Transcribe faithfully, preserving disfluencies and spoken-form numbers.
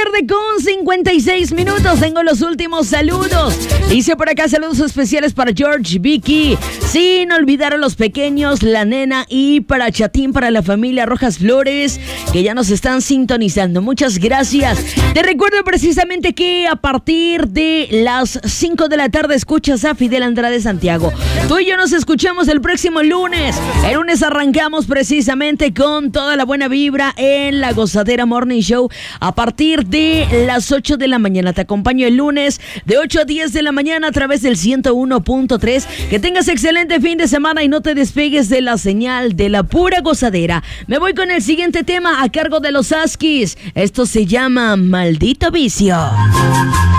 tarde con cincuenta y seis minutos. Tengo los últimos saludos. Dice por acá saludos especiales para George, Vicky, sin olvidar a los pequeños, la nena y para Chatín, para la familia Rojas Flores, que ya nos están sintonizando. Muchas gracias. Te recuerdo precisamente que a partir de las cinco de la tarde escuchas a Fidel Andrade Santiago. Tú y yo nos escuchamos el próximo lunes. El lunes arrancamos precisamente con toda la buena vibra en la Gozadera Morning Show a partir de las ocho de la mañana. Te acompaño el lunes de ocho a diez de la mañana a través del ciento uno punto tres. Que tengas excelente fin de semana y no te despegues de la señal de la pura gozadera. Me voy con el siguiente tema a cargo de los Askis. Esto se llama Maldito Vicio.